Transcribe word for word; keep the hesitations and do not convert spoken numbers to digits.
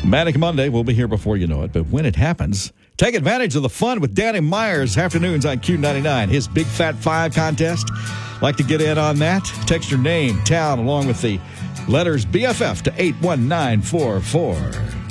Manic Monday will be here before you know it, but when it happens, take advantage of the fun with Danny Myers afternoons on Q ninety-nine. His Big Fat Five contest. Like to get in on that? Text your name, town, along with the letters B F F to eight one nine four four.